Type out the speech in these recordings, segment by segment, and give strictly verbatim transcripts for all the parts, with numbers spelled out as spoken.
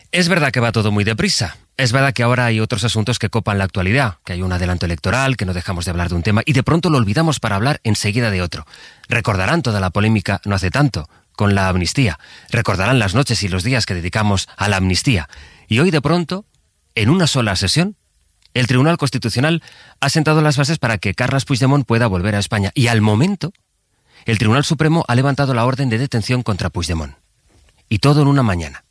Es verdad que va todo muy deprisa. Es verdad que ahora hay otros asuntos que copan la actualidad, que hay un adelanto electoral, que no dejamos de hablar de un tema y de pronto lo olvidamos para hablar enseguida de otro. Recordarán toda la polémica no hace tanto con la amnistía. Recordarán las noches y los días que dedicamos a la amnistía. Y hoy de pronto, en una sola sesión, el Tribunal Constitucional ha sentado las bases para que Carles Puigdemont pueda volver a España. Y al momento, el Tribunal Supremo ha levantado la orden de detención contra Puigdemont. Y todo en una mañana.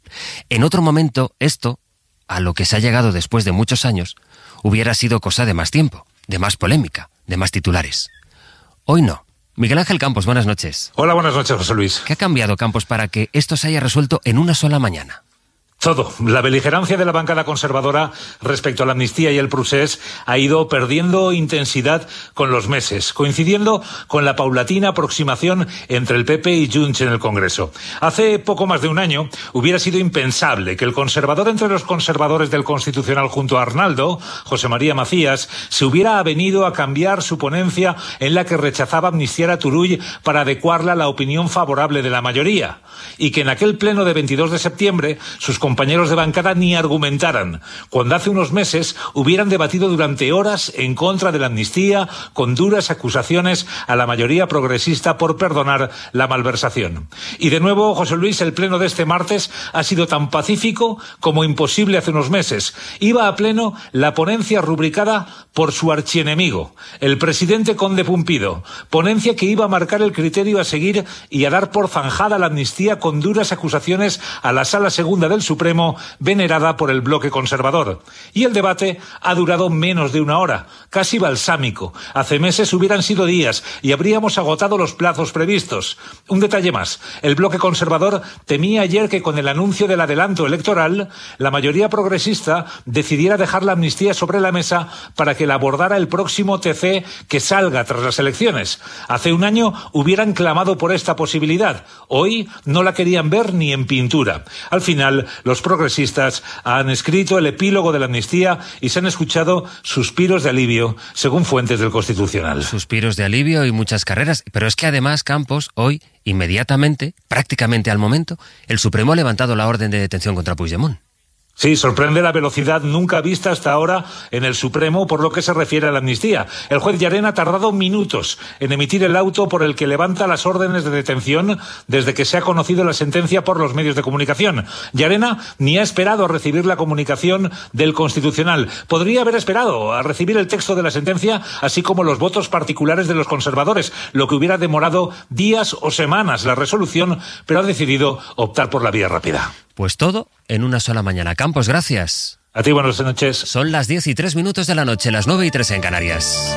En otro momento, esto, a lo que se ha llegado después de muchos años, hubiera sido cosa de más tiempo, de más polémica, de más titulares. Hoy no. Miguel Ángel Campos, buenas noches. Hola, buenas noches, José Luis. ¿Qué ha cambiado, Campos, para que esto se haya resuelto en una sola mañana? Todo. La beligerancia de la bancada conservadora respecto a la amnistía y el procés ha ido perdiendo intensidad con los meses, coincidiendo con la paulatina aproximación entre el P P y Junts en el Congreso. Hace poco más de un año hubiera sido impensable que el conservador entre los conservadores del Constitucional junto a Arnaldo, José María Macías, se hubiera avenido a cambiar su ponencia en la que rechazaba amnistiar a Turull para adecuarla a la opinión favorable de la mayoría, y que en aquel pleno de veintidós de septiembre sus compañeros de bancada ni argumentaran, cuando hace unos meses hubieran debatido durante horas en contra de la amnistía, con duras acusaciones a la mayoría progresista por perdonar la malversación. Y de nuevo, José Luis, el pleno de este martes ha sido tan pacífico como imposible hace unos meses. Iba a pleno la ponencia rubricada por su archienemigo, el presidente Conde Pumpido, ponencia que iba a marcar el criterio a seguir y a dar por zanjada la amnistía con duras acusaciones a la Sala Segunda del Supremo, venerada por el bloque conservador. Y el debate ha durado menos de una hora, casi balsámico. Hace meses hubieran sido días y habríamos agotado los plazos previstos. Un detalle más. El bloque conservador temía ayer que con el anuncio del adelanto electoral, la mayoría progresista decidiera dejar la amnistía sobre la mesa para que la abordara el próximo T C que salga tras las elecciones. Hace un año hubieran clamado por esta posibilidad. Hoy no la querían ver ni en pintura. Al final, los progresistas han escrito el epílogo de la amnistía y se han escuchado suspiros de alivio, según fuentes del Constitucional. Suspiros de alivio y muchas carreras. Pero es que además, Campos, hoy, inmediatamente, prácticamente al momento, el Supremo ha levantado la orden de detención contra Puigdemont. Sí, sorprende la velocidad nunca vista hasta ahora en el Supremo por lo que se refiere a la amnistía. El juez Llarena ha tardado minutos en emitir el auto por el que levanta las órdenes de detención desde que se ha conocido la sentencia por los medios de comunicación. Llarena ni ha esperado a recibir la comunicación del Constitucional. Podría haber esperado a recibir el texto de la sentencia, así como los votos particulares de los conservadores, lo que hubiera demorado días o semanas la resolución, pero ha decidido optar por la vía rápida. Pues todo en una sola mañana. Campos, gracias. A ti, buenas noches. Son las diez y tres minutos de la noche, las nueve y tres en Canarias.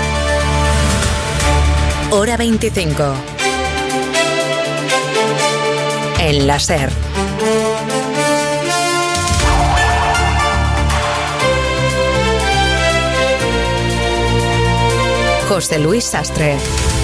Hora veinticinco. En la SER. José Luis Sastre.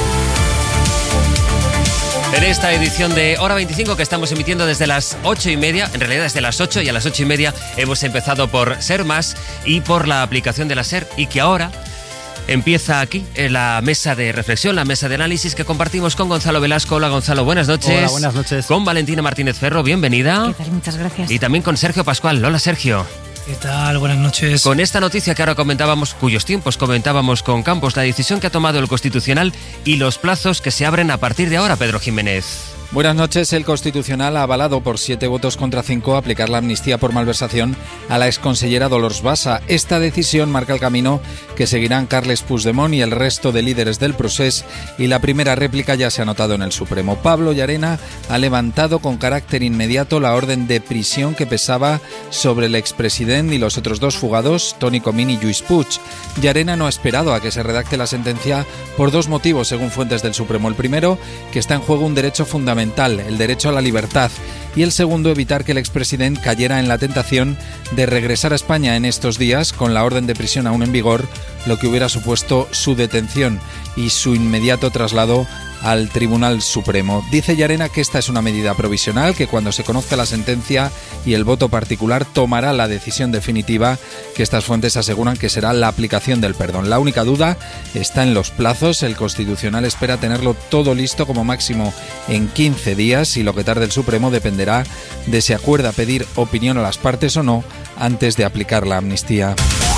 En esta edición de Hora veinticinco que estamos emitiendo desde las ocho y media, en realidad desde las ocho y a las ocho y media hemos empezado por Ser Más y por la aplicación de la SER, y que ahora empieza aquí en la mesa de reflexión, la mesa de análisis que compartimos con Gonzalo Velasco. Hola, Gonzalo, buenas noches. Hola, buenas noches. Con Valentina Martínez Ferro, bienvenida. ¿Qué tal? Muchas gracias. Y también con Sergio Pascual. Hola, Sergio. ¿Qué tal? Buenas noches. Con esta noticia que ahora comentábamos, cuyos tiempos comentábamos con Campos, la decisión que ha tomado el Constitucional y los plazos que se abren a partir de ahora, Pedro Jiménez. Buenas noches. El Constitucional ha avalado por siete votos contra cinco aplicar la amnistía por malversación a la exconsellera Dolors Bassa. Esta decisión marca el camino que seguirán Carles Puigdemont y el resto de líderes del procés, y la primera réplica ya se ha notado en el Supremo. Pablo Llarena ha levantado con carácter inmediato la orden de prisión que pesaba sobre el expresidente y los otros dos fugados, Toni Comín y Lluís Puig. Llarena no ha esperado a que se redacte la sentencia por dos motivos, según fuentes del Supremo. El primero, que está en juego un derecho fundamental, el derecho a la libertad, y el segundo, evitar que el expresidente cayera en la tentación de regresar a España en estos días con la orden de prisión aún en vigor, lo que hubiera supuesto su detención y su inmediato traslado al Tribunal Supremo. Dice Llarena que esta es una medida provisional, que cuando se conozca la sentencia y el voto particular tomará la decisión definitiva, que estas fuentes aseguran que será la aplicación del perdón. La única duda está en los plazos. El Constitucional espera tenerlo todo listo como máximo en quince días y lo que tarde el Supremo dependerá de si acuerda pedir opinión a las partes o no antes de aplicar la amnistía.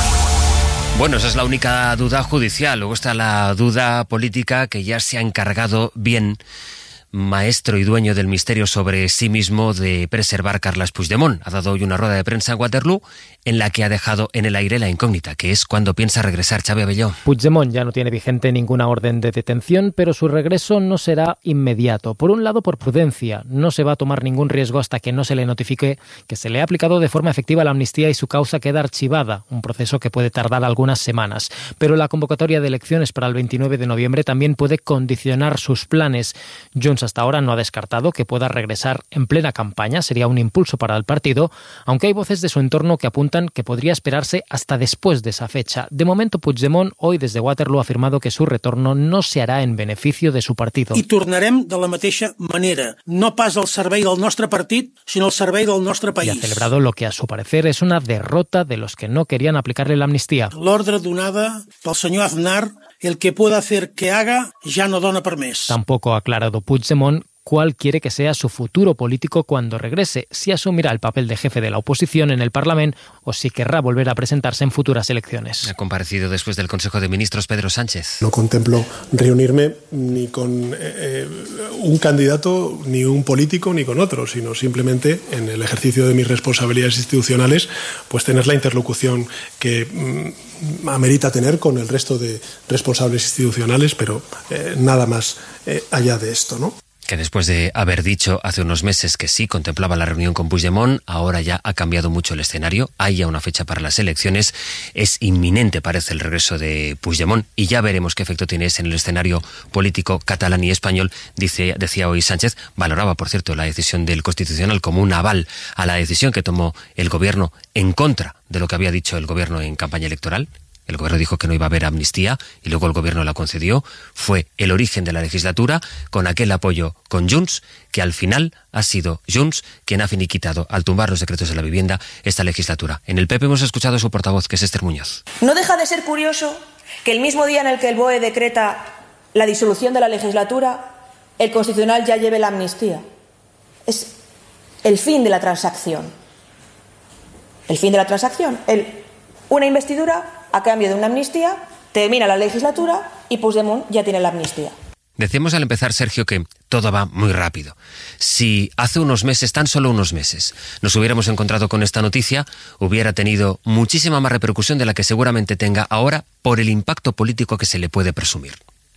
Bueno, esa es la única duda judicial. Luego está la duda política, que ya se ha encargado bien, maestro y dueño del misterio sobre sí mismo, de preservar Carles Puigdemont. Ha dado hoy una rueda de prensa en Waterloo en la que ha dejado en el aire la incógnita, que es cuándo piensa regresar. Xavi Abelló. Puigdemont ya no tiene vigente ninguna orden de detención, pero su regreso no será inmediato. Por un lado, por prudencia. No se va a tomar ningún riesgo hasta que no se le notifique que se le ha aplicado de forma efectiva la amnistía y su causa queda archivada, un proceso que puede tardar algunas semanas. Pero la convocatoria de elecciones para el veintinueve de noviembre también puede condicionar sus planes. Junts hasta ahora no ha descartado que pueda regresar en plena campaña, sería un impulso para el partido, aunque hay voces de su entorno que apuntan que podría esperarse hasta después de esa fecha. De momento, Puigdemont, hoy desde Waterloo, ha afirmado que su retorno no se hará en beneficio de su partido. I tornarem de la mateixa manera, no pas al servei del nostre partit, sinó al servei del nostre país. Y ha celebrado lo que a su parecer es una derrota de los que no querían aplicarle la amnistía. L'ordre donada pel senyor Aznar, el que pueda hacer que haga, ya no dona per més. Tampoco ha aclarado Puigdemont cuál quiere que sea su futuro político cuando regrese, si asumirá el papel de jefe de la oposición en el Parlamento o si querrá volver a presentarse en futuras elecciones. Ha comparecido después del Consejo de Ministros Pedro Sánchez. No contemplo reunirme ni con eh, un candidato, ni un político, ni con otro, sino simplemente en el ejercicio de mis responsabilidades institucionales, pues tener la interlocución que mm, amerita tener con el resto de responsables institucionales, pero eh, nada más eh, allá de esto, ¿no? Que después de haber dicho hace unos meses que sí contemplaba la reunión con Puigdemont, ahora ya ha cambiado mucho el escenario. Hay ya una fecha para las elecciones. Es inminente, parece, el regreso de Puigdemont y ya veremos qué efecto tiene ese en el escenario político catalán y español. Dice, decía hoy Sánchez, valoraba, por cierto, la decisión del Constitucional como un aval a la decisión que tomó el gobierno en contra de lo que había dicho el gobierno en campaña electoral. El gobierno dijo que no iba a haber amnistía y luego el gobierno la concedió. Fue el origen de la legislatura, con aquel apoyo con Junts, que al final ha sido Junts quien ha finiquitado, al tumbar los decretos de la vivienda, esta legislatura. En el P P hemos escuchado a su portavoz, que es Esther Muñoz. No deja de ser curioso que el mismo día en el que el B O E decreta la disolución de la legislatura, el Constitucional ya lleve la amnistía. Es el fin de la transacción. El fin de la transacción. El, una investidura a cambio de una amnistía, termina la legislatura y Puigdemont ya tiene la amnistía. Decíamos al empezar, Sergio, que todo va muy rápido. Si hace unos meses, tan solo unos meses, nos hubiéramos encontrado con esta noticia, hubiera tenido muchísima más repercusión de la que seguramente tenga ahora por el impacto político que se le puede presumir.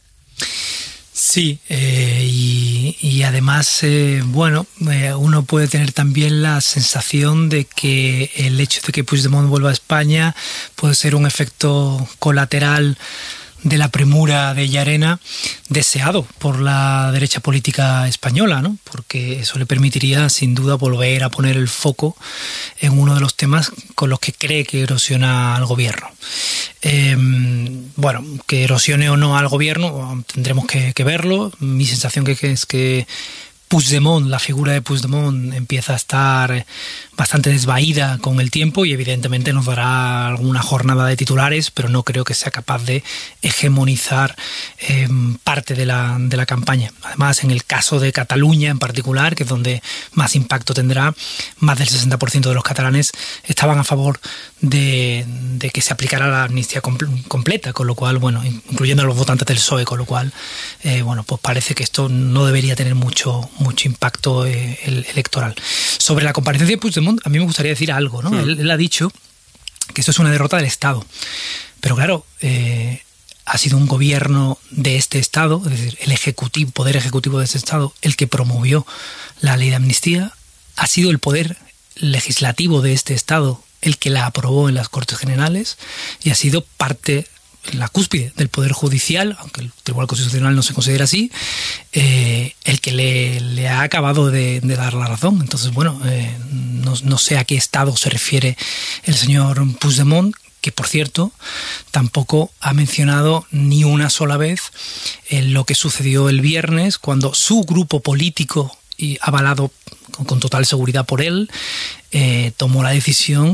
Sí, eh, y, y además, eh, bueno, eh, uno puede tener también la sensación de que el hecho de que Puigdemont vuelva a España puede ser un efecto colateral de la premura de Llarena, deseado por la derecha política española, ¿no? Porque eso le permitiría sin duda volver a poner el foco en uno de los temas con los que cree que erosiona al gobierno. Eh, bueno, que erosione o no al gobierno tendremos que, que verlo. Mi sensación que, que es que Puigdemont, la figura de Puigdemont empieza a estar bastante desvaída con el tiempo y evidentemente nos dará alguna jornada de titulares, pero no creo que sea capaz de hegemonizar eh, parte de la, de la campaña. Además, en el caso de Cataluña en particular, que es donde más impacto tendrá, más del sesenta por ciento de los catalanes estaban a favor de, de que se aplicara la amnistía compl- completa, con lo cual, bueno, incluyendo a los votantes del P S O E, con lo cual, eh, bueno, pues parece que esto no debería tener mucho mucho impacto eh, el, electoral. Sobre la comparecencia de Puigdemont, a mí me gustaría decir algo, ¿no? Sí. Él, él ha dicho que esto es una derrota del Estado. Pero claro, eh, ha sido un gobierno de este Estado, es decir, el ejecutivo, poder ejecutivo de este Estado, el que promovió la ley de amnistía. Ha sido el poder legislativo de este Estado el que la aprobó en las Cortes Generales y ha sido parte, la cúspide del Poder Judicial, aunque el Tribunal Constitucional no se considera así, eh, el que le, le ha acabado de, de dar la razón. Entonces, bueno, eh, no, no sé a qué Estado se refiere el señor Puigdemont, que que por cierto tampoco ha mencionado ni una sola vez en lo que sucedió el viernes cuando su grupo político, y avalado con, con total seguridad por él, eh, tomó la decisión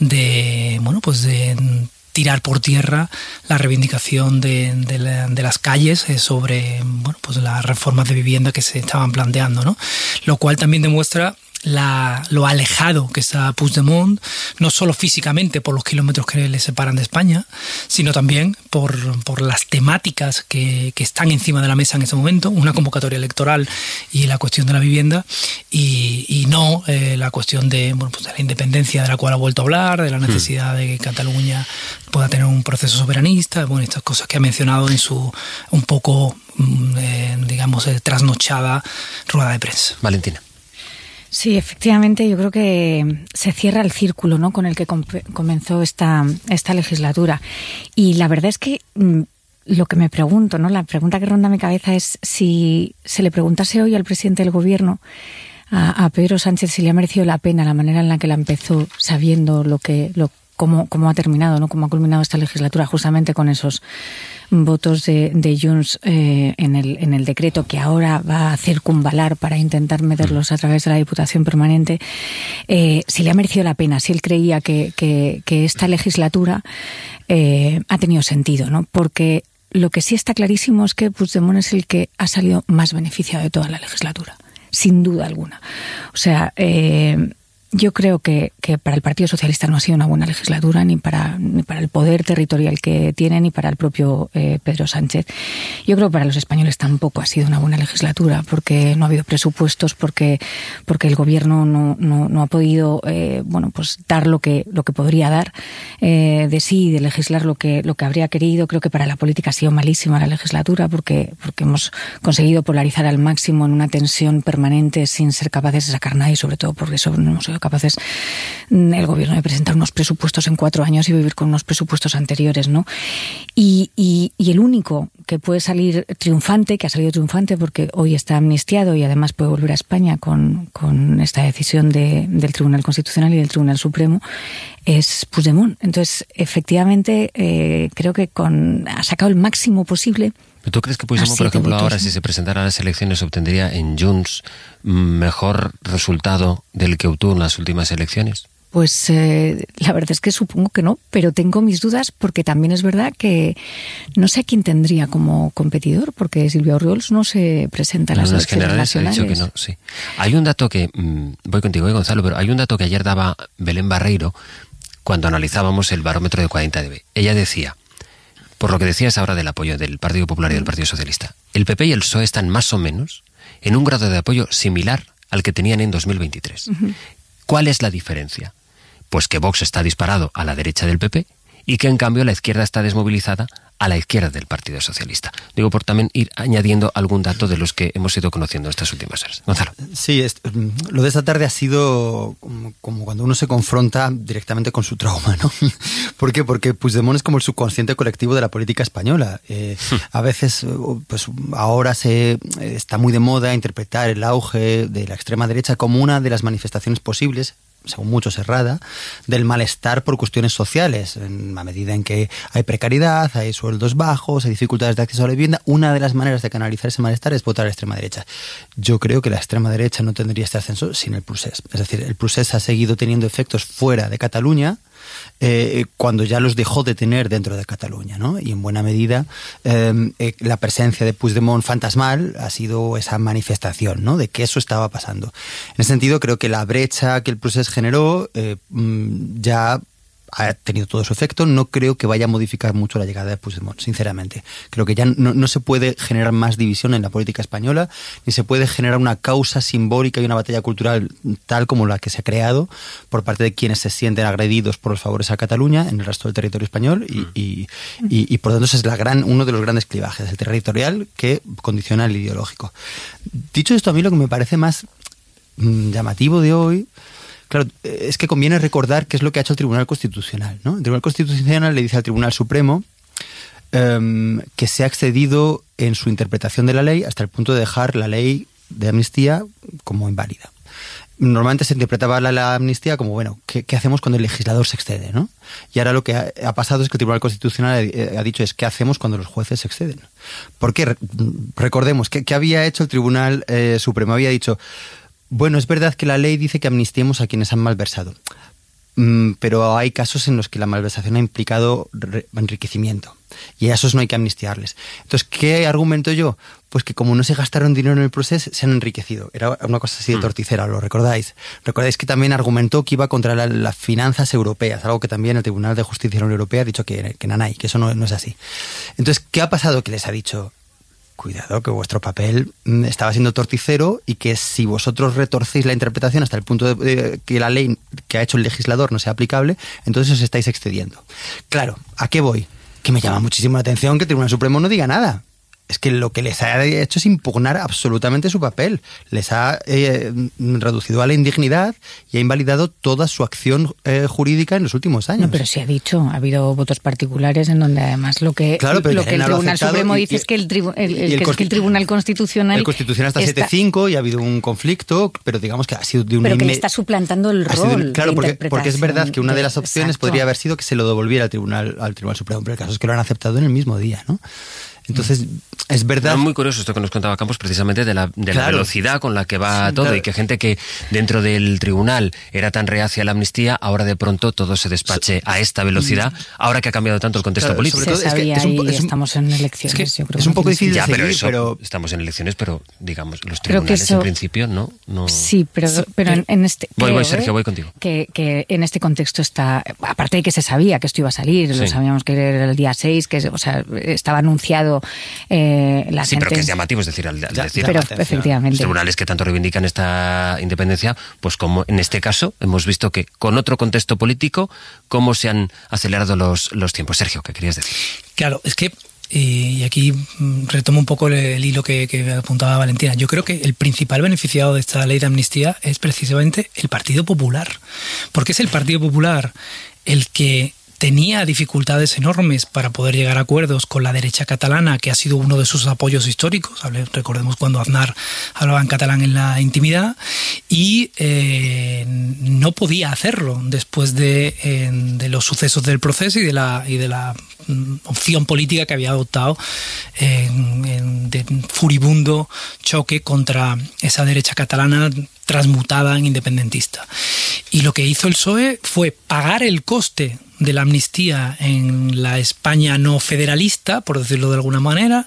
de, bueno, pues de tirar por tierra la reivindicación de, de, la, de las calles eh, sobre, bueno, pues las reformas de vivienda que se estaban planteando, ¿no? Lo cual también demuestra La, lo alejado que está Puigdemont, no solo físicamente por los kilómetros que le separan de España, sino también por, por las temáticas que, que están encima de la mesa en este momento, una convocatoria electoral y la cuestión de la vivienda, y, y no eh, la cuestión de, bueno, pues de la independencia de la cual ha vuelto a hablar, de la necesidad de que Cataluña pueda tener un proceso soberanista, bueno, estas cosas que ha mencionado en su un poco, eh, digamos, eh, trasnochada rueda de prensa. Valentina. Sí, efectivamente, yo creo que se cierra el círculo, ¿no?, con el que com- comenzó esta, esta legislatura. Y la verdad es que mmm, lo que me pregunto, ¿no?, la pregunta que ronda mi cabeza es si se le preguntase hoy al presidente del gobierno, a, a Pedro Sánchez, si le ha merecido la pena la manera en la que la empezó, sabiendo lo que lo cómo, cómo ha terminado, ¿no?, cómo ha culminado esta legislatura, justamente con esos votos de, de Junts eh, en, el, en el decreto que ahora va a circunvalar para intentar meterlos a través de la Diputación Permanente, eh, si le ha merecido la pena, si él creía que, que, que esta legislatura eh, ha tenido sentido, ¿no? Porque lo que sí está clarísimo es que Puigdemont es el que ha salido más beneficiado de toda la legislatura, sin duda alguna. O sea, eh, yo creo que, que para el Partido Socialista no ha sido una buena legislatura, ni para, ni para el poder territorial que tiene, ni para el propio eh, Pedro Sánchez. Yo creo que para los españoles tampoco ha sido una buena legislatura, porque no ha habido presupuestos, porque, porque el gobierno no, no, no ha podido eh, bueno, pues dar lo que, lo que podría dar eh, de sí, de legislar lo que, lo que habría querido. Creo que para la política ha sido malísima la legislatura, porque, porque hemos conseguido polarizar al máximo en una tensión permanente sin ser capaces de sacar nada, y sobre todo porque eso no hemos sido capaces el gobierno de presentar unos presupuestos en cuatro años y vivir con unos presupuestos anteriores, ¿no? Y, y, y el único que puede salir triunfante, que ha salido triunfante porque hoy está amnistiado y además puede volver a España con, con esta decisión de, del Tribunal Constitucional y del Tribunal Supremo, es Puigdemont. Entonces, efectivamente, eh, creo que con, ha sacado el máximo posible. ¿Tú crees que Puigdemont, por ejemplo, votos, ahora, ¿no?, si se presentara a las elecciones, obtendría en Junts mejor resultado del que obtuvo en las últimas elecciones? Pues eh, la verdad es que supongo que no, pero tengo mis dudas, porque también es verdad que no sé a quién tendría como competidor, porque Silvia Orriols no se presenta a las elecciones nacionales. Ha dicho que no, sí. Hay un dato que, mmm, voy contigo, eh, Gonzalo, pero hay un dato que ayer daba Belén Barreiro cuando analizábamos el barómetro de cuarenta D B. Ella decía, por lo que decías ahora del apoyo del Partido Popular y del Partido Socialista, el P P y el P S O E están más o menos en un grado de apoyo similar al que tenían en dos mil veintitrés. Uh-huh. ¿Cuál es la diferencia? Pues que Vox está disparado a la derecha del P P y que en cambio la izquierda está desmovilizada a la izquierda del Partido Socialista. Digo, por también ir añadiendo algún dato de los que hemos ido conociendo estas últimas horas. Gonzalo. Sí, es, lo de esta tarde ha sido como, como cuando uno se confronta directamente con su trauma, ¿no? ¿Por qué? Porque Puigdemont es como el subconsciente colectivo de la política española. Eh, a veces, pues ahora se está muy de moda interpretar el auge de la extrema derecha como una de las manifestaciones posibles, según muchos errada, del malestar por cuestiones sociales. En la medida en que hay precariedad, hay sueldos bajos, hay dificultades de acceso a la vivienda, una de las maneras de canalizar ese malestar es votar a la extrema derecha. Yo creo que la extrema derecha no tendría este ascenso sin el Procés. Es decir, el Procés ha seguido teniendo efectos fuera de Cataluña, Eh, cuando ya los dejó de tener dentro de Cataluña, ¿no? Y en buena medida eh, eh, la presencia de Puigdemont fantasmal ha sido esa manifestación, ¿no?, de que eso estaba pasando. En ese sentido, creo que la brecha que el Procés generó eh, ya ha tenido todo su efecto. No creo que vaya a modificar mucho la llegada de Puigdemont, sinceramente. Creo que ya no, no se puede generar más división en la política española, ni se puede generar una causa simbólica y una batalla cultural tal como la que se ha creado por parte de quienes se sienten agredidos por los favores a Cataluña en el resto del territorio español, y, y, y, y por lo tanto es la gran, uno de los grandes clivajes, el territorial que condiciona el ideológico. Dicho esto, a mí lo que me parece más mmm, llamativo de hoy, claro, es que conviene recordar qué es lo que ha hecho el Tribunal Constitucional, ¿no? El Tribunal Constitucional le dice al Tribunal Supremo um, que se ha excedido en su interpretación de la ley hasta el punto de dejar la ley de amnistía como inválida. normalmente se interpretaba la, la amnistía como, bueno, ¿qué, ¿qué hacemos cuando el legislador se excede, ¿no? Y ahora lo que ha, ha pasado es que el Tribunal Constitucional ha, ha dicho es ¿qué hacemos cuando los jueces se exceden? Porque recordemos que, que había hecho el Tribunal eh, Supremo, había dicho, bueno, es verdad que la ley dice que amnistiemos a quienes han malversado, mm, pero hay casos en los que la malversación ha implicado re- enriquecimiento. Y a esos no hay que amnistiarles. Entonces, ¿qué argumento yo? Pues que como no se gastaron dinero en el proceso, se han enriquecido. Era una cosa así de torticera, ¿lo recordáis? Recordáis que también argumentó que iba contra la, las finanzas europeas, algo que también el Tribunal de Justicia de la Unión Europea ha dicho que, que nanay, que eso no, no es así. Entonces, ¿qué ha pasado? Que les ha dicho, cuidado, que vuestro papel estaba siendo torticero y que si vosotros retorcéis la interpretación hasta el punto de, de que la ley que ha hecho el legislador no sea aplicable, entonces os estáis excediendo. Claro, ¿a qué voy? Que me llama muchísimo la atención que el Tribunal Supremo no diga nada. Es que lo que les ha hecho es impugnar absolutamente su papel. Les ha eh, reducido a la indignidad y ha invalidado toda su acción eh, jurídica en los últimos años. No, pero se ha dicho, ha habido votos particulares en donde además lo que, claro, lo que el Tribunal Supremo y, dice es que el, tribu, el, el, el, que, es que el Tribunal Constitucional... El Constitucional está siete cinco y ha habido un conflicto, pero digamos que ha sido de un... Pero que le está suplantando el rol un, Claro, de porque, porque es verdad que una de, de las opciones exacto. podría haber sido que se lo devolviera al Tribunal, al Tribunal Supremo, pero el caso es que lo han aceptado en el mismo día, ¿no? Entonces, es verdad... Es muy curioso esto que nos contaba Campos, precisamente de la, de claro. la velocidad con la que va sí, todo, claro. y que gente que dentro del tribunal era tan reacia a la amnistía, ahora de pronto todo se despache a esta velocidad, ahora que ha cambiado tanto el contexto claro, político. Se sabía es que es un, es un, estamos en elecciones, es que yo creo. Es un poco difícil ya, de seguir, pero, eso, pero... Estamos en elecciones, pero, digamos, los tribunales eso, en principio no... no... Sí, pero, sí, pero en, en este... Voy, creo, voy, Sergio, eh, voy contigo. Que, que en este contexto está... Aparte de que se sabía que esto iba a salir, sí. lo sabíamos que era el día seis, que o sea, estaba anunciado... Eh, la sí, gente... pero que es llamativo, es decir, al, al ya, decir pero efectivamente. Los tribunales que tanto reivindican esta independencia, pues como en este caso hemos visto que con otro contexto político, cómo se han acelerado los, los tiempos. Sergio, ¿qué querías decir? Claro, es que, y aquí retomo un poco el, el hilo que, que apuntaba Valentina, yo creo que el principal beneficiado de esta ley de amnistía es precisamente el Partido Popular, porque es el Partido Popular el que tenía dificultades enormes para poder llegar a acuerdos con la derecha catalana, que ha sido uno de sus apoyos históricos. Recordemos cuando Aznar hablaba en catalán en la intimidad, y eh, no podía hacerlo después de, eh, de los sucesos del proceso y de la, y de la opción política que había adoptado en, en de furibundo choque contra esa derecha catalana transmutada en independentista. Y lo que hizo el P S O E fue pagar el coste de la amnistía en la España no federalista, por decirlo de alguna manera,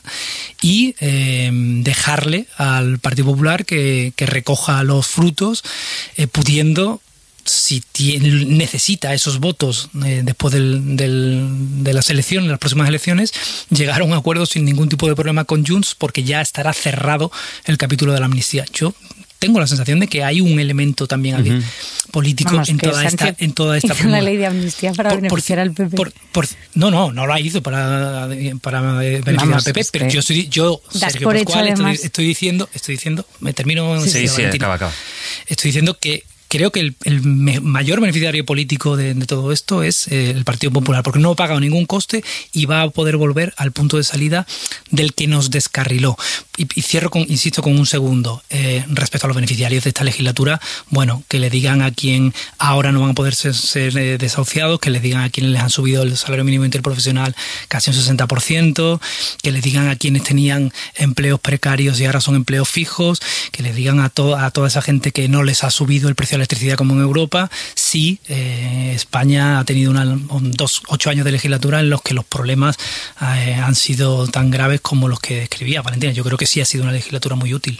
y eh, dejarle al Partido Popular que, que recoja los frutos, eh, pudiendo, si tiene, necesita esos votos eh, después del, del, de las elecciones, las próximas elecciones, llegar a un acuerdo sin ningún tipo de problema con Junts, porque ya estará cerrado el capítulo de la amnistía. Yo tengo la sensación de que hay un elemento también uh-huh. político Vamos, en, toda esta, en toda esta... Hizo una ley de amnistía para por, beneficiar por, al P P. Por, por, no, no, no la hizo para, para beneficiar Vamos, al P P, es pero yo soy yo, Sergio Pascual, estoy, estoy diciendo, estoy diciendo, me termino... Sí, sí, sí acaba, acaba. Estoy diciendo que creo que el, el mayor beneficiario político de, de todo esto es eh, el Partido Popular, porque no ha pagado ningún coste y va a poder volver al punto de salida del que nos descarriló. Y, y cierro, con, insisto, con un segundo. Eh, respecto a los beneficiarios de esta legislatura, bueno, que le digan a quien ahora no van a poder ser, ser eh, desahuciados, que les digan a quienes les han subido el salario mínimo interprofesional casi un sesenta por ciento, que les digan a quienes tenían empleos precarios y ahora son empleos fijos, que les digan a, to, a toda esa gente que no les ha subido el precio de la electricidad como en Europa. Sí, eh, España ha tenido una, un, dos, ocho años de legislatura en los que los problemas eh, han sido tan graves como los que describía Valentina. Yo creo que sí ha sido una legislatura muy útil.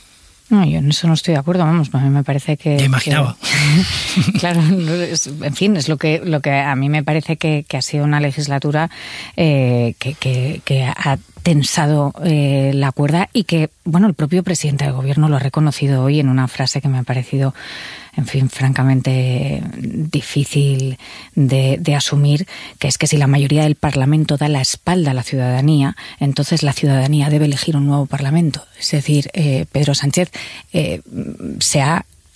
No, yo en eso no estoy de acuerdo, vamos, a mí me parece que... Ya imaginaba. Que, claro, es, en fin, es lo que lo que a mí me parece que, que ha sido una legislatura eh, que, que, que ha tensado eh, la cuerda y que, bueno, el propio presidente del gobierno lo ha reconocido hoy en una frase que me ha parecido, en fin, francamente difícil de, de asumir, que es que si la mayoría del Parlamento da la espalda a la ciudadanía, entonces la ciudadanía debe elegir un nuevo Parlamento. Es decir, eh, Pedro Sánchez eh, se ha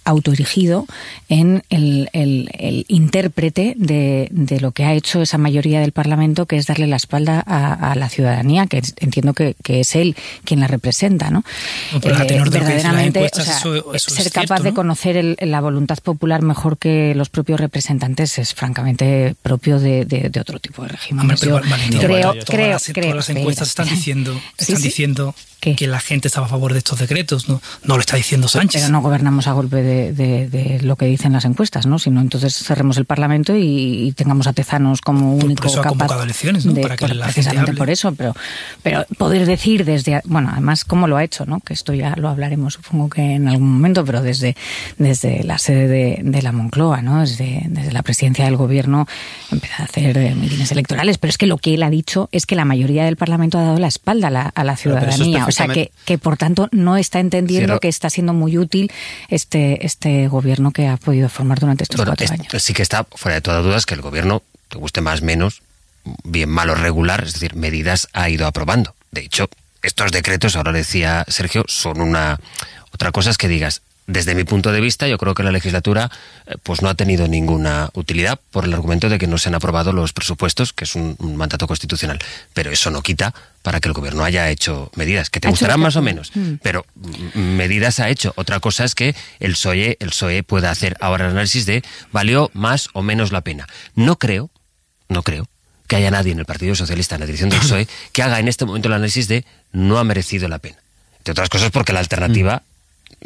autoerigido en el, el, el intérprete de, de lo que ha hecho esa mayoría del Parlamento, que es darle la espalda a, a la ciudadanía, que entiendo que, que es él quien la representa, ¿no? No, pero a tenor de lo que dicen las encuestas, o sea, eso, eso ser es capaz cierto, de ¿no? conocer el, la voluntad popular mejor que los propios representantes es francamente propio de, de, de otro tipo de régimen. Hombre, pero, Yo Valentina, creo, todas creo, las, creo, todas las encuestas están diciendo, están ¿Sí, sí? diciendo ¿Qué? que la gente estaba a favor de estos decretos, no, no lo está diciendo Sánchez. Pero no gobernamos a golpe de, de, de lo que dicen las encuestas, ¿no? Sino entonces cerremos el Parlamento y, y tengamos a Tezanos como por, único por eso ha capaz convocado elecciones, ¿no? de, Para que por, la gente precisamente hable. por eso, pero, pero poder decir desde, bueno, además cómo lo ha hecho, ¿no? Que esto ya lo hablaremos, supongo que en algún momento, pero desde, desde la sede de, de la Moncloa, ¿no? Desde, desde la presidencia del gobierno empieza a hacer eh, mítines electorales, pero es que lo que él ha dicho es que la mayoría del Parlamento ha dado la espalda a la, a la ciudadanía, o sea que, que por tanto no está entendiendo sí, que está siendo muy útil este, este gobierno que ha podido formar durante estos bueno, cuatro es, años. Sí que está fuera de toda duda que el gobierno, te guste más o menos, bien mal o regular, es decir, medidas ha ido aprobando. De hecho, estos decretos, ahora decía Sergio, son una... Otra cosa es que digas, desde mi punto de vista, yo creo que la legislatura eh, pues no ha tenido ninguna utilidad por el argumento de que no se han aprobado los presupuestos, que es un, un mandato constitucional. Pero eso no quita para que el gobierno haya hecho medidas, que te gustarán más o menos, mm. pero medidas ha hecho. Otra cosa es que el P S O E, el P S O E pueda hacer ahora el análisis de ¿valió más o menos la pena? No creo, no creo que haya nadie en el Partido Socialista, en la dirección del P S O E, que haga en este momento el análisis de no ha merecido la pena. Entre otras cosas porque la alternativa... Mm.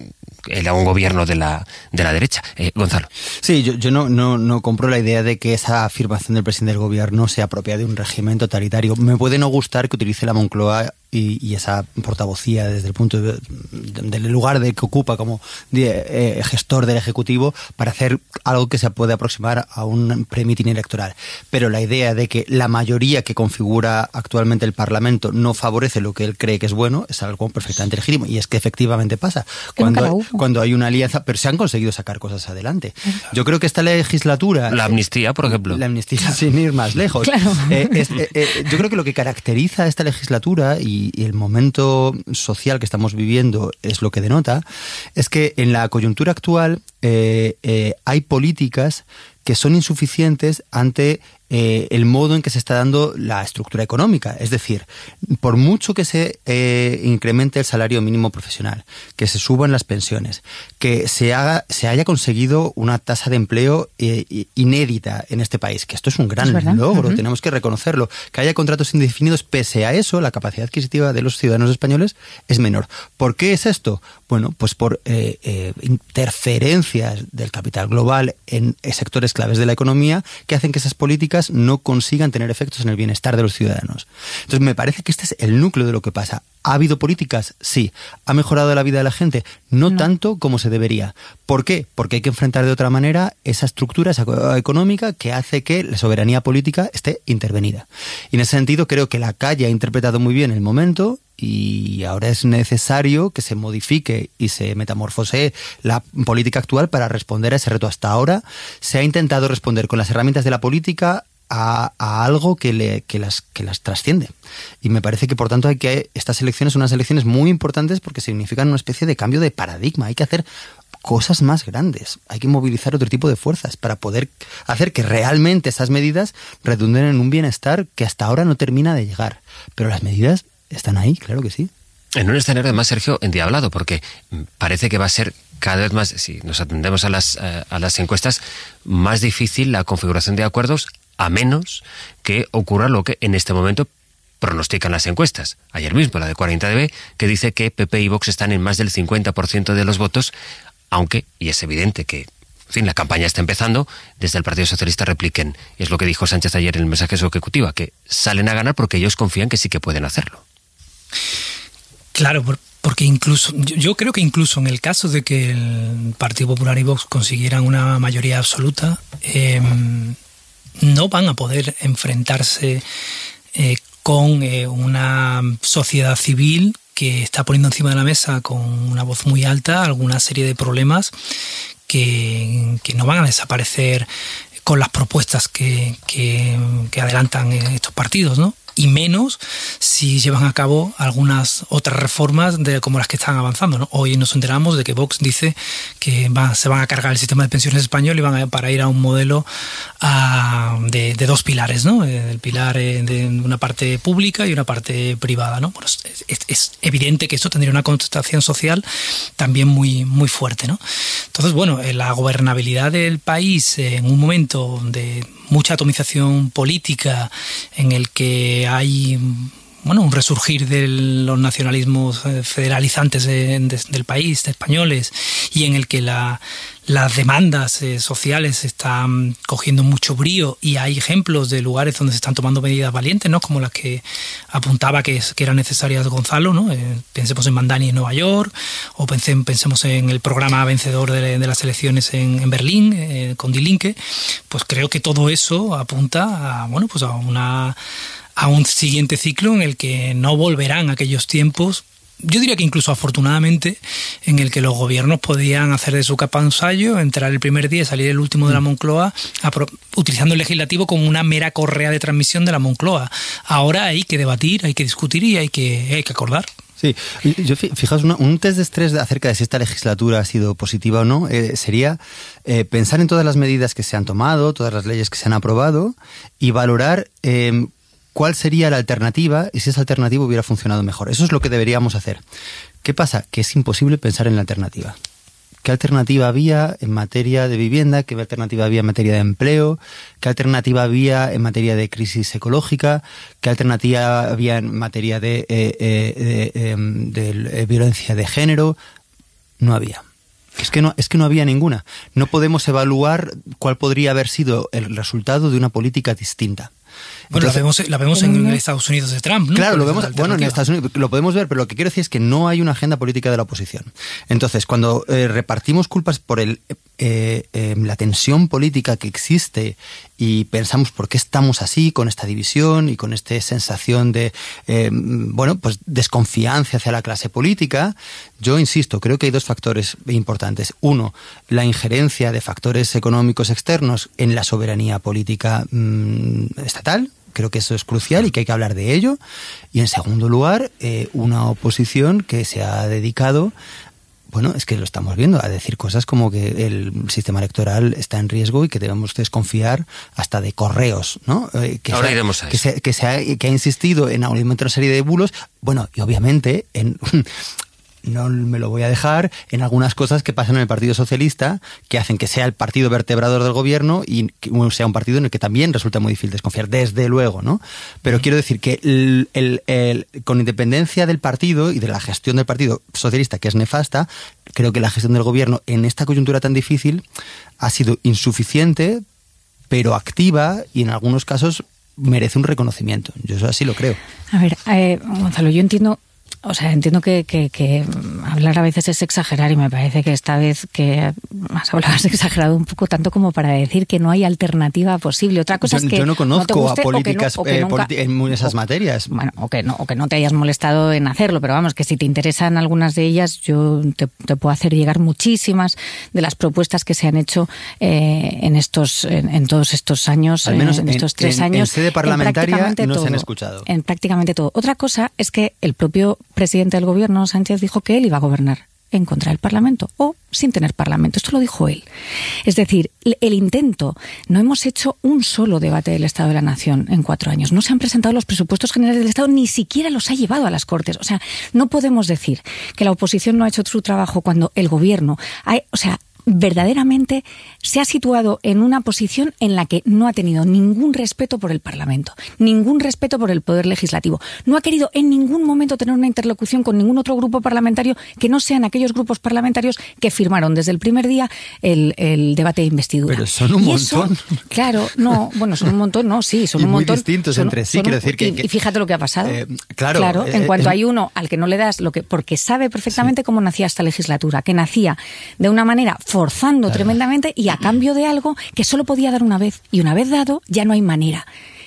era un gobierno de la de la derecha. Eh, Gonzalo. Sí, yo, yo no, no, no compro la idea de que esa afirmación del presidente del gobierno sea propia de un régimen totalitario. Me puede no gustar que utilice la Moncloa y, y esa portavocía desde el punto de, de, del lugar de que ocupa como de, eh, gestor del Ejecutivo para hacer algo que se puede aproximar a un premitín electoral. Pero la idea de que la mayoría que configura actualmente el Parlamento no favorece lo que él cree que es bueno es algo perfectamente legítimo. Y es que efectivamente pasa. Cuando hay, cuando hay una alianza, pero se han conseguido sacar cosas adelante. Yo creo que esta legislatura... La amnistía, por ejemplo. La amnistía, sin ir más lejos. Claro. Eh, es, eh, eh, yo creo que lo que caracteriza a esta legislatura y y el momento social que estamos viviendo es lo que denota, es que en la coyuntura actual eh, eh, hay políticas que son insuficientes ante eh, el modo en que se está dando la estructura económica. Es decir, por mucho que se eh, incremente el salario mínimo profesional, que se suban las pensiones, que se haga, se haya conseguido una tasa de empleo eh, inédita en este país, que esto es un gran ¿Es logro, uh-huh. tenemos que reconocerlo, que haya contratos indefinidos, pese a eso, la capacidad adquisitiva de los ciudadanos españoles es menor. ¿Por qué es esto? Bueno, pues por eh, eh, interferencias del capital global en sectores claves de la economía que hacen que esas políticas no consigan tener efectos en el bienestar de los ciudadanos. Entonces me parece que este es el núcleo de lo que pasa. ¿Ha habido políticas? Sí. ¿Ha mejorado la vida de la gente? No, no. tanto como se debería. ¿Por qué? Porque hay que enfrentar de otra manera esa estructura esa económica que hace que la soberanía política esté intervenida. Y en ese sentido creo que la calle ha interpretado muy bien el momento y ahora es necesario que se modifique y se metamorfose la política actual para responder a ese reto. Hasta ahora se ha intentado responder con las herramientas de la política a, a algo que, le, que, las, que las trasciende. Y me parece que, por tanto, hay que estas elecciones son unas elecciones muy importantes porque significan una especie de cambio de paradigma. Hay que hacer cosas más grandes. Hay que movilizar otro tipo de fuerzas para poder hacer que realmente esas medidas redunden en un bienestar que hasta ahora no termina de llegar. Pero las medidas están ahí, claro que sí. En un escenario, además, Sergio, endiablado, porque parece que va a ser cada vez más, si nos atendemos a las, a las encuestas, más difícil la configuración de acuerdos, a menos que ocurra lo que en este momento pronostican las encuestas. Ayer mismo, la de cuarenta D B, que dice que P P y Vox están en más del cincuenta por ciento de los votos, aunque, y es evidente que, en fin, la campaña está empezando, desde el Partido Socialista repliquen, y es lo que dijo Sánchez ayer en el mensaje de su ejecutiva, que salen a ganar porque ellos confían que sí que pueden hacerlo. Claro, porque incluso, yo creo que incluso en el caso de que el Partido Popular y Vox consiguieran una mayoría absoluta, eh, no van a poder enfrentarse eh, con eh, una sociedad civil que está poniendo encima de la mesa con una voz muy alta alguna serie de problemas que, que no van a desaparecer con las propuestas que, que, que adelantan estos partidos, ¿no? y menos si llevan a cabo algunas otras reformas de, como las que están avanzando, ¿no? Hoy nos enteramos de que Vox dice que va, se van a cargar el sistema de pensiones español y van a, para ir a un modelo a, de, de dos pilares, ¿no? El pilar de una parte pública y una parte privada, ¿no? Bueno, es, es, es evidente que esto tendría una connotación social también muy, muy fuerte, ¿no? Entonces, bueno, la gobernabilidad del país en un momento de mucha atomización política, en el que hay, bueno, un resurgir de los nacionalismos federalizantes de, de, del país, de españoles, y en el que la, las demandas eh, sociales están cogiendo mucho brío, y hay ejemplos de lugares donde se están tomando medidas valientes, ¿no? Como las que apuntaba que, que eran necesarias Gonzalo, ¿no? Eh, pensemos en Mandani en Nueva York, o pense, pensemos en el programa vencedor de, de las elecciones en, en Berlín, eh, con Die Linke. Pues creo que todo eso apunta a, bueno, pues a una a un siguiente ciclo en el que no volverán aquellos tiempos, yo diría que incluso afortunadamente, en el que los gobiernos podían hacer de su capa un sayo, entrar el primer día y salir el último de la Moncloa, utilizando el legislativo como una mera correa de transmisión de la Moncloa. Ahora hay que debatir, hay que discutir y hay que, hay que acordar. Sí, yo fijaos, una, un test de estrés acerca de si esta legislatura ha sido positiva o no, eh, sería eh, pensar en todas las medidas que se han tomado, todas las leyes que se han aprobado, y valorar eh, cuál sería la alternativa y si esa alternativa hubiera funcionado mejor. Eso es lo que deberíamos hacer. ¿Qué pasa? Que es imposible pensar en la alternativa. ¿Qué alternativa había en materia de vivienda? ¿Qué alternativa había en materia de empleo? ¿Qué alternativa había en materia de crisis ecológica? ¿Qué alternativa había en materia de, eh, eh, de, de, de, de violencia de género? No había. Es que no, es que no había ninguna. No podemos evaluar cuál podría haber sido el resultado de una política distinta. Bueno, Entonces, la vemos, la vemos en Estados Unidos de Trump, ¿no? Claro, lo vemos, bueno, en Estados Unidos lo podemos ver, pero lo que quiero decir es que no hay una agenda política de la oposición. Entonces, cuando eh, repartimos culpas por el, eh, eh, la tensión política que existe y pensamos por qué estamos así, con esta división y con esta sensación de, eh, bueno, pues desconfianza hacia la clase política, yo insisto, creo que hay dos factores importantes. Uno, la injerencia de factores económicos externos en la soberanía política mmm, estatal. Creo que eso es crucial y que hay que hablar de ello. Y en segundo lugar, eh, una oposición que se ha dedicado, bueno, es que lo estamos viendo, a decir cosas como que el sistema electoral está en riesgo y que debemos desconfiar hasta de correos, ¿no? Eh, que Ahora se, iremos a que, eso. se, que, se ha, que ha insistido en alimentar una serie de bulos, bueno, y obviamente en... no me lo voy a dejar en algunas cosas que pasan en el Partido Socialista, que hacen que sea el partido vertebrador del gobierno y que sea un partido en el que también resulta muy difícil desconfiar, desde luego, ¿no? Pero quiero decir que el, el, el, con independencia del partido y de la gestión del Partido Socialista, que es nefasta, creo que la gestión del gobierno en esta coyuntura tan difícil ha sido insuficiente, pero activa, y en algunos casos merece un reconocimiento. Yo eso así lo creo. A ver, eh, Gonzalo, yo entiendo... O sea, entiendo que, que, que hablar a veces es exagerar, y me parece que esta vez que has hablado has exagerado un poco, tanto como para decir que no hay alternativa posible. Otra cosa yo, es que yo no conozco no te guste, a políticas o que no, o que eh, nunca, politi- en esas o, materias. Bueno, o que, no, o que no te hayas molestado en hacerlo, pero vamos, que si te interesan algunas de ellas, yo te, te puedo hacer llegar muchísimas de las propuestas que se han hecho eh, en estos en, en todos estos años, al menos eh, en, en estos en, tres en, años. En sede parlamentaria no todo, se han escuchado. En prácticamente todo. Otra cosa es que el propio presidente del gobierno, Sánchez, dijo que él iba a gobernar en contra del Parlamento o sin tener Parlamento. Esto lo dijo él. Es decir, el intento, no hemos hecho un solo debate del Estado de la Nación en cuatro años. No se han presentado los presupuestos generales del Estado, ni siquiera los ha llevado a las Cortes. O sea, no podemos decir que la oposición no ha hecho su trabajo cuando el gobierno ha, o sea, verdaderamente se ha situado en una posición en la que no ha tenido ningún respeto por el Parlamento, ningún respeto por el Poder Legislativo. No ha querido en ningún momento tener una interlocución con ningún otro grupo parlamentario que no sean aquellos grupos parlamentarios que firmaron desde el primer día el, el debate de investidura. Pero son un y montón. Eso, claro, no, bueno, son un montón, no, sí, son y un muy montón. distintos son, entre sí, son, quiero decir que, y, que... Y fíjate lo que ha pasado. Eh, claro. Claro, eh, en cuanto eh, hay uno al que no le das lo que... Porque sabe perfectamente sí. cómo nacía esta legislatura, que nacía de una manera forzando claro. tremendamente y a cambio de algo que solo podía dar una vez. Y una vez dado, ya no hay manera.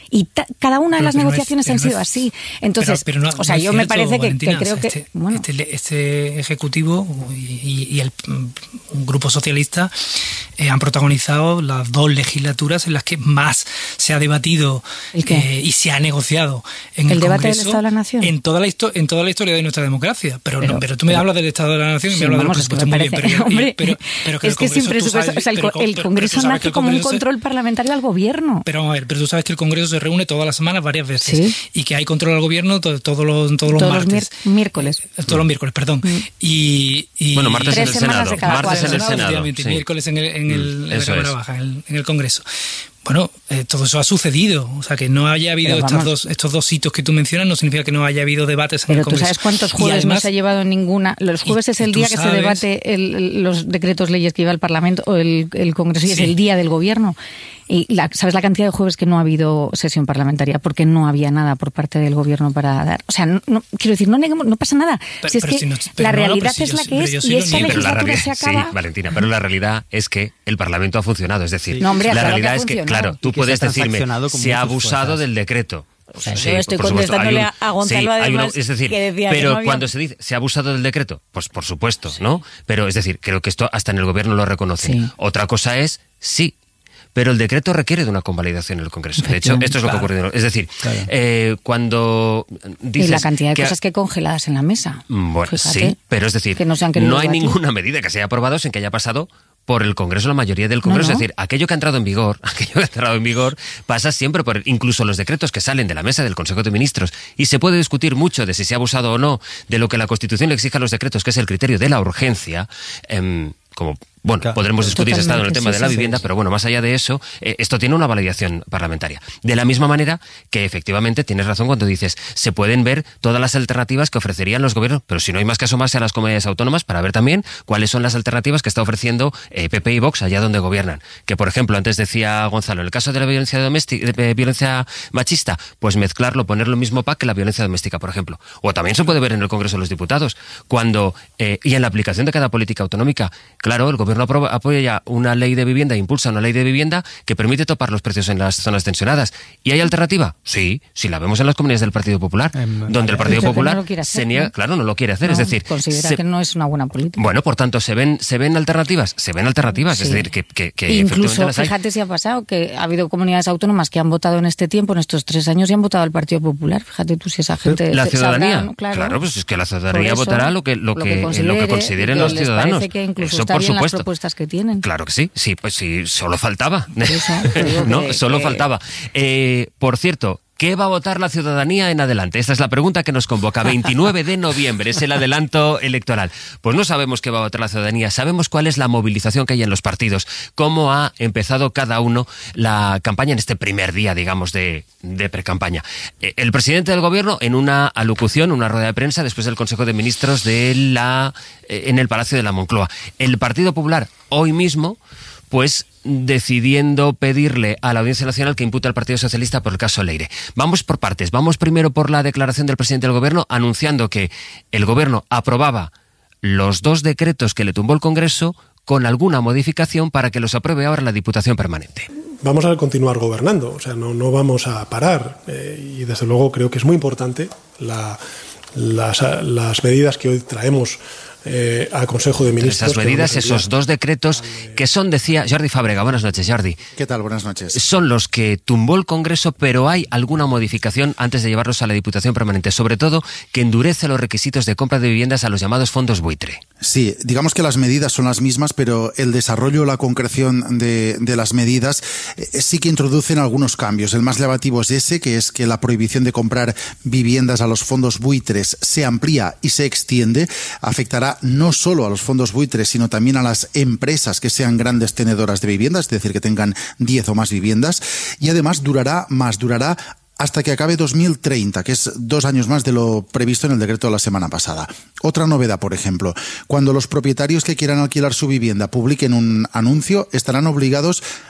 Y ta, cada una de pero, las pero negociaciones no es, han sido no es, así. Entonces, pero, pero no, o sea, no yo cierto, me parece que, Valentina, que creo o sea, que... Este, bueno. este, este Ejecutivo y, y el un grupo socialista eh, han protagonizado las dos legislaturas en las que más se ha debatido eh, y se ha negociado en el, el debate Congreso del Estado de la Nación en toda la, histo- en toda la historia de nuestra democracia. Pero, pero, no, pero tú me pero, hablas del Estado de la Nación y sí, me hablas vamos, de los presupuestos muy bien. Pero, hombre, pero, pero que es que sin presupuesto, o sea, el, pero, el pero, Congreso pero nace como un control se, parlamentario al gobierno. Pero vamos a ver, pero tú sabes que el Congreso se reúne todas las semanas varias veces ¿sí? y que hay control al gobierno to- todos los, todos los todos martes. Los miércoles. Eh, todos los miércoles, perdón. Mm. Y, y, bueno, martes en el Senado. Martes en el Senado. Sí. Miércoles en, el, en, el, mm, en la Cámara Baja, en el, en el Congreso. Bueno, eh, todo eso ha sucedido. O sea, que no haya habido estas dos, estos dos hitos que tú mencionas no significa que no haya habido debates en pero el Congreso. Pero tú sabes cuántos jueves además, no se ha llevado ninguna... Los jueves y, es el día que sabes, se debate el, los decretos leyes que lleva el Parlamento o el, el Congreso y sí. es el día del Gobierno. Y la, ¿sabes la cantidad de jueves que no ha habido sesión parlamentaria? Porque no había nada por parte del Gobierno para dar. O sea, no, no, quiero decir, no neguemos, no pasa nada. Pero, si es que si no, la realidad no, es si la yo, que es y esta sí, legislatura realidad, se acaba... Sí, Valentina, pero la realidad es que el Parlamento ha funcionado. Es decir, no, hombre, la claro realidad que es que, claro, tú puedes decirme, se ha abusado del decreto. O sea, sí, yo estoy por contestándole un, a Gonzalo sí, además una, es decir, que decía pero que no había... cuando se dice se ha abusado del decreto, pues por supuesto, sí. ¿no? Pero es decir, creo que esto hasta en el gobierno lo reconocen. Sí. Otra cosa es, sí, pero el decreto requiere de una convalidación en el Congreso. De hecho, esto es lo claro. que ha ocurrido. Es decir, claro. eh, cuando dices... Y la cantidad de que, cosas que congeladas en la mesa. Bueno, Fíjate, sí, pero es decir, no, no hay ninguna medida que se haya aprobado sin que haya pasado por el Congreso, la mayoría del Congreso. No, no. Es decir, aquello que ha entrado en vigor, aquello que ha entrado en vigor, pasa siempre por incluso los decretos que salen de la mesa del Consejo de Ministros. Y se puede discutir mucho de si se ha abusado o no de lo que la Constitución le exige a los decretos, que es el criterio de la urgencia, eh, como... Bueno, claro, podremos discutir si está en el tema sí, de la sí, vivienda, sí. pero bueno, más allá de eso, eh, esto tiene una validación parlamentaria. De la misma manera que efectivamente tienes razón cuando dices, se pueden ver todas las alternativas que ofrecerían los gobiernos, pero si no hay más que asomarse a las comunidades autónomas para ver también cuáles son las alternativas que está ofreciendo eh, P P y Vox allá donde gobiernan. Que, por ejemplo, antes decía Gonzalo, en el caso de la violencia doméstica, de violencia machista, pues mezclarlo, poner lo mismo pack que la violencia doméstica, por ejemplo. O también se puede ver en el Congreso de los Diputados, cuando, eh, y en la aplicación de cada política autonómica, claro, el gobierno Gobierno apoya una ley de vivienda, impulsa una ley de vivienda que permite topar los precios en las zonas tensionadas. ¿Y hay alternativa? Sí, si la vemos en las comunidades del Partido Popular, eh, donde el Partido Popular no hacer, se niega, ¿no? Claro, no lo quiere hacer, no, es decir... Considera se, que no es una buena política. Bueno, por tanto, ¿se ven se ven alternativas? Se ven alternativas, sí. Es decir, que, que, que incluso, las hay. Fíjate si ha pasado, que ha habido comunidades autónomas que han votado en este tiempo, en estos tres años, y han votado al Partido Popular. Fíjate tú si esa gente... La ciudadanía, sabrá, ¿no? Claro. claro, pues es que la ciudadanía eso, votará lo que, lo lo que, que, considere, lo que consideren que los les ciudadanos. Parece que incluso eso está por bien supuesto. Las propuestas que tienen. Claro que sí, sí, pues sí, solo faltaba. Eso, no, que, solo que... faltaba. Eh, por cierto, ¿qué va a votar la ciudadanía en adelante? Esta es la pregunta que nos convoca. veintinueve de noviembre es el adelanto electoral. Pues no sabemos qué va a votar la ciudadanía. Sabemos cuál es la movilización que hay en los partidos. Cómo ha empezado cada uno la campaña en este primer día, digamos, de, de precampaña. El presidente del gobierno, en una alocución, una rueda de prensa, después del Consejo de Ministros de la, en el Palacio de la Moncloa. El Partido Popular, hoy mismo, pues decidiendo pedirle a la Audiencia Nacional que impute al Partido Socialista por el caso Leire. Vamos por partes. Vamos primero por la declaración del presidente del Gobierno anunciando que el Gobierno aprobaba los dos decretos que le tumbó el Congreso con alguna modificación para que los apruebe ahora la Diputación Permanente. Vamos a continuar gobernando, o sea, no, no vamos a parar eh, y desde luego creo que es muy importante la, las, las medidas que hoy traemos Eh, al Consejo de Ministros. Esas medidas, esos dos decretos que son, decía Jordi Fábrega. Buenas noches, Jordi. ¿Qué tal? Buenas noches. Son los que tumbó el Congreso, pero hay alguna modificación antes de llevarlos a la Diputación Permanente, sobre todo que endurece los requisitos de compra de viviendas a los llamados fondos buitre. Sí, digamos que las medidas son las mismas, pero el desarrollo o la concreción de, de las medidas eh, sí que introducen algunos cambios. El más llamativo es ese, que es que la prohibición de comprar viviendas a los fondos buitres se amplía y se extiende, afectará no solo a los fondos buitres, sino también a las empresas que sean grandes tenedoras de viviendas, es decir, que tengan diez o más viviendas, y además durará más, durará hasta que acabe dos mil treinta, que es dos años más de lo previsto en el decreto de la semana pasada. Otra novedad, por ejemplo, cuando los propietarios que quieran alquilar su vivienda publiquen un anuncio, estarán obligados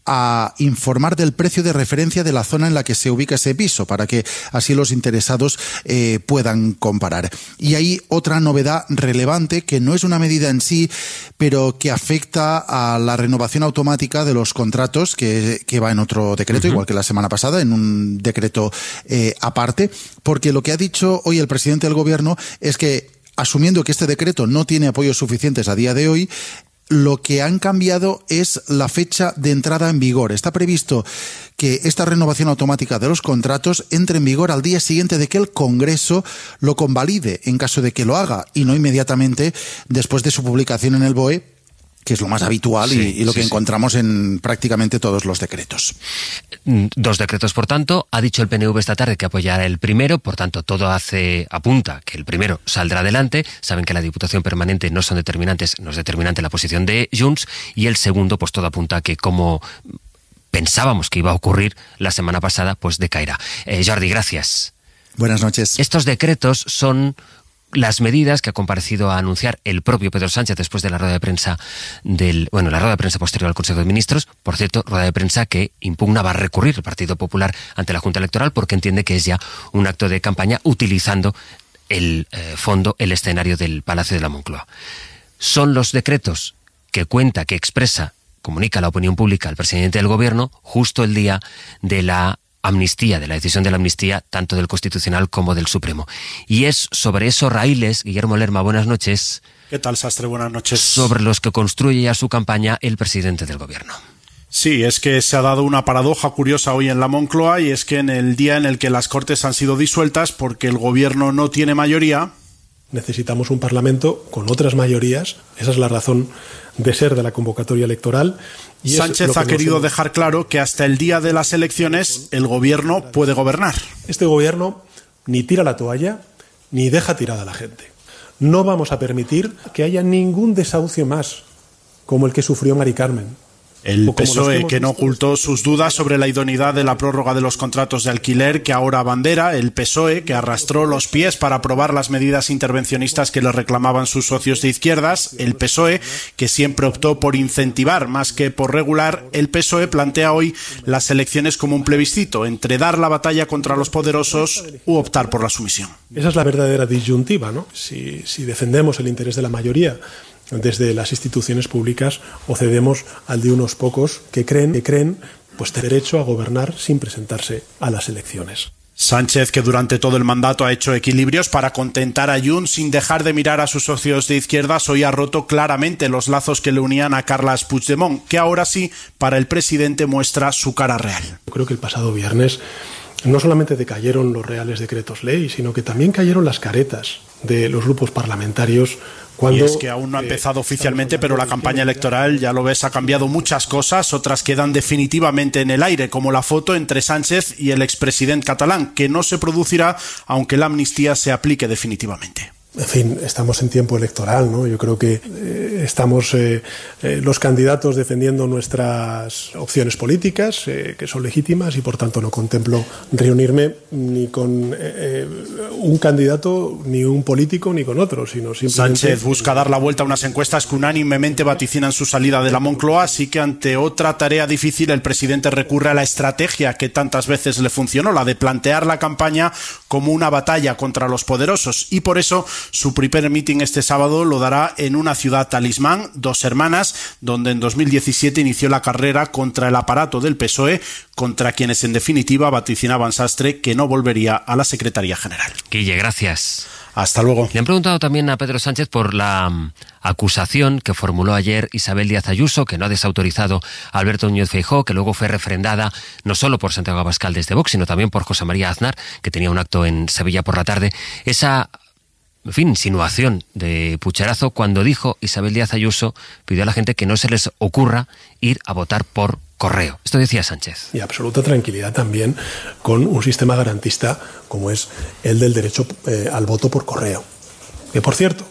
a informar del precio de referencia de la zona en la que se ubica ese piso, para que así los interesados eh, puedan comparar. Y hay otra novedad relevante, que no es una medida en sí, pero que afecta a la renovación automática de los contratos, que, que va en otro decreto, uh-huh. igual que la semana pasada, en un decreto eh, aparte, porque lo que ha dicho hoy el presidente del Gobierno es que, asumiendo que este decreto no tiene apoyos suficientes a día de hoy, lo que han cambiado es la fecha de entrada en vigor. Está previsto que esta renovación automática de los contratos entre en vigor al día siguiente de que el Congreso lo convalide, en caso de que lo haga, y no inmediatamente después de su publicación en el B O E, que es lo más habitual sí, y, y lo sí, que sí. encontramos en prácticamente todos los decretos. Dos decretos, por tanto. Ha dicho el P N V esta tarde que apoyará el primero, por tanto, todo hace apunta que el primero saldrá adelante. Saben que la Diputación Permanente no son determinantes, no es determinante la posición de Junts, y el segundo, pues todo apunta a que, como pensábamos que iba a ocurrir la semana pasada, pues decaerá. Eh, Jordi, gracias. Buenas noches. Estos decretos son las medidas que ha comparecido a anunciar el propio Pedro Sánchez después de la rueda de prensa del, bueno, la rueda de prensa posterior al Consejo de Ministros. Por cierto, rueda de prensa que impugna, va a recurrir el Partido Popular ante la Junta Electoral, porque entiende que es ya un acto de campaña utilizando el eh, fondo, el escenario del Palacio de la Moncloa. Son los decretos que cuenta, que expresa, comunica a la opinión pública el presidente del Gobierno justo el día de la amnistía, de la decisión de la amnistía, tanto del Constitucional como del Supremo. Y es sobre esos raíles, Guillermo Lerma, buenas noches. ¿Qué tal, Sastre? Buenas noches. Sobre los que construye ya su campaña el presidente del Gobierno. Sí, es que se ha dado una paradoja curiosa hoy en la Moncloa, y es que en el día en el que las Cortes han sido disueltas porque el Gobierno no tiene mayoría, necesitamos un Parlamento con otras mayorías. Esa es la razón de ser de la convocatoria electoral. Y Sánchez ha querido se... dejar claro que hasta el día de las elecciones el Gobierno puede gobernar. Este Gobierno ni tira la toalla ni deja tirada a la gente. No vamos a permitir que haya ningún desahucio más como el que sufrió Mari Carmen. El P S O E, que no ocultó sus dudas sobre la idoneidad de la prórroga de los contratos de alquiler, que ahora abandera. El P S O E, que arrastró los pies para aprobar las medidas intervencionistas que le reclamaban sus socios de izquierdas. El P S O E, que siempre optó por incentivar más que por regular. El P S O E plantea hoy las elecciones como un plebiscito entre dar la batalla contra los poderosos u optar por la sumisión. Esa es la verdadera disyuntiva, ¿no? Si, si defendemos el interés de la mayoría desde las instituciones públicas, o cedemos al de unos pocos que creen, que creen pues tener derecho a gobernar sin presentarse a las elecciones. Sánchez, que durante todo el mandato ha hecho equilibrios para contentar a Junts sin dejar de mirar a sus socios de izquierdas, hoy ha roto claramente los lazos que le unían a Carles Puigdemont, que ahora sí, para el presidente, muestra su cara real. Yo creo que el pasado viernes no solamente decayeron los reales decretos ley, sino que también cayeron las caretas de los grupos parlamentarios. Cuando, y es que aún no ha empezado eh, oficialmente, pero la campaña electoral, ya lo ves, ha cambiado muchas cosas, otras quedan definitivamente en el aire, como la foto entre Sánchez y el expresidente catalán, que no se producirá aunque la amnistía se aplique definitivamente. En fin, estamos en tiempo electoral, ¿no? Yo creo que eh, estamos eh, eh, los candidatos defendiendo nuestras opciones políticas, eh, que son legítimas, y por tanto no contemplo reunirme ni con eh, un candidato, ni un político, ni con otro, sino simplemente... Sánchez busca dar la vuelta a unas encuestas que unánimemente vaticinan su salida de la Moncloa, así que ante otra tarea difícil el presidente recurre a la estrategia que tantas veces le funcionó, la de plantear la campaña como una batalla contra los poderosos, y por eso su primer mitin este sábado lo dará en una ciudad talismán, Dos Hermanas, donde en dos mil diecisiete inició la carrera contra el aparato del P S O E, contra quienes en definitiva vaticinaban, Sastre, que no volvería a la Secretaría General. Guille, gracias. Hasta luego. Le han preguntado también a Pedro Sánchez por la um, acusación que formuló ayer Isabel Díaz Ayuso, que no ha desautorizado a Alberto Núñez Feijóo, que luego fue refrendada no solo por Santiago Abascal desde Vox, sino también por José María Aznar, que tenía un acto en Sevilla por la tarde. Esa... En fin, insinuación de pucherazo cuando dijo Isabel Díaz Ayuso, pidió a la gente que no se les ocurra ir a votar por correo. Esto decía Sánchez. Y absoluta tranquilidad también con un sistema garantista como es el del derecho eh, al voto por correo. Que, por cierto,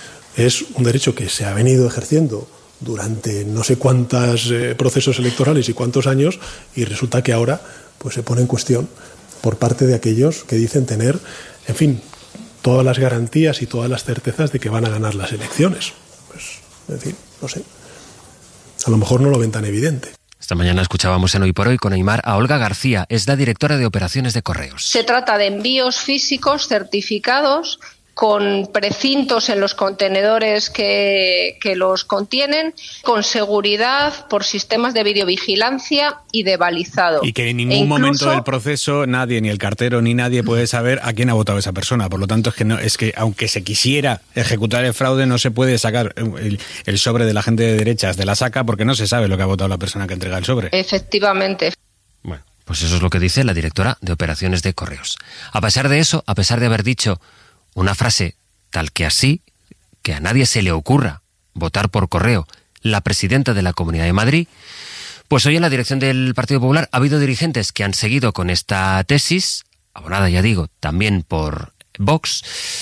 es un derecho que se ha venido ejerciendo durante no sé cuántos eh, procesos electorales y cuántos años, y resulta que ahora pues se pone en cuestión por parte de aquellos que dicen tener, en fin, todas las garantías y todas las certezas de que van a ganar las elecciones. Pues, en fin, no sé. A lo mejor no lo ven tan evidente. Esta mañana escuchábamos en Hoy por Hoy con Aimar a Olga García, es la directora de operaciones de Correos. Se trata de envíos físicos certificados con precintos en los contenedores que, que los contienen, con seguridad por sistemas de videovigilancia y de balizado. Y que en ningún e incluso, momento del proceso nadie, ni el cartero ni nadie puede saber a quién ha votado esa persona. Por lo tanto, es que, no, es que aunque se quisiera ejecutar el fraude, no se puede sacar el, el sobre de la gente de derechas de la saca porque no se sabe lo que ha votado la persona que entrega el sobre. Efectivamente. Bueno, pues eso es lo que dice la directora de operaciones de Correos. A pesar de eso, a pesar de haber dicho una frase tal que así, que a nadie se le ocurra votar por correo, la presidenta de la Comunidad de Madrid, pues hoy en la dirección del Partido Popular ha habido dirigentes que han seguido con esta tesis, abonada ya digo, también por Vox,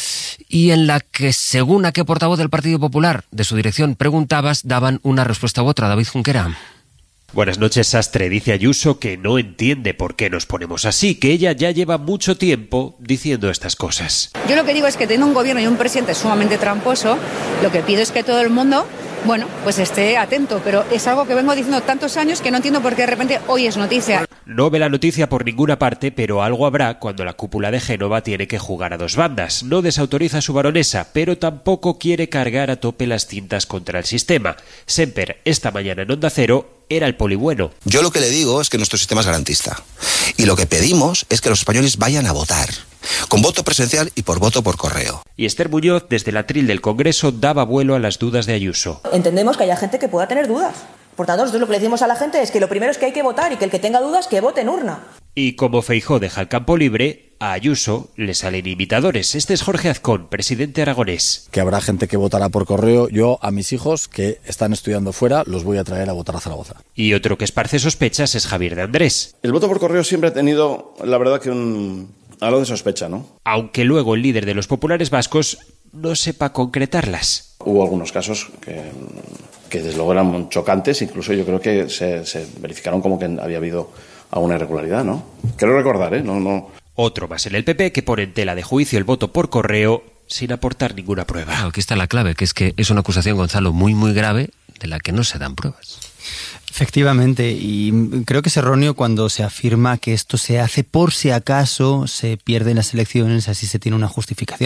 y en la que, según a qué portavoz del Partido Popular de su dirección preguntabas, daban una respuesta u otra. David Junquera. Buenas noches, Sastre. Dice Ayuso que no entiende por qué nos ponemos así, que ella ya lleva mucho tiempo diciendo estas cosas. Yo lo que digo es que teniendo un gobierno y un presidente sumamente tramposo, lo que pido es que todo el mundo, bueno, pues esté atento, pero es algo que vengo diciendo tantos años que no entiendo por qué de repente hoy es noticia. No ve la noticia por ninguna parte, pero algo habrá cuando la cúpula de Génova tiene que jugar a dos bandas. No desautoriza a su baronesa, pero tampoco quiere cargar a tope las cintas contra el sistema. Semper, esta mañana en Onda Cero, era el polibueno. Yo lo que le digo es que nuestro sistema es garantista. Y lo que pedimos es que los españoles vayan a votar, con voto presencial y por voto por correo. Y Esther Muñoz, desde el atril del Congreso, daba vuelo a las dudas de Ayuso. Entendemos que haya gente que pueda tener dudas. Por tanto, nosotros lo que le decimos a la gente es que lo primero es que hay que votar y que el que tenga dudas, que vote en urna. Y como Feijóo deja el campo libre, a Ayuso le salen imitadores. Este es Jorge Azcón, presidente aragonés. Que habrá gente que votará por correo. Yo a mis hijos que están estudiando fuera los voy a traer a votar a Zaragoza. Y otro que esparce sospechas es Javier de Andrés. El voto por correo siempre ha tenido, la verdad, que un algo de sospecha, ¿no? Aunque luego el líder de los populares vascos no sepa concretarlas. Hubo algunos casos que, que desde luego eran chocantes, incluso yo creo que se, se verificaron como que había habido alguna irregularidad, ¿no? Quiero recordar, ¿eh? No, no. Otro más en el P P que pone en tela de juicio el voto por correo sin aportar ninguna prueba. Claro, aquí está la clave, que es que es una acusación, Gonzalo, muy muy grave de la que no se dan pruebas. Efectivamente, y creo que es erróneo cuando se afirma que esto se hace por si acaso se pierden las elecciones, así se tiene una justificación.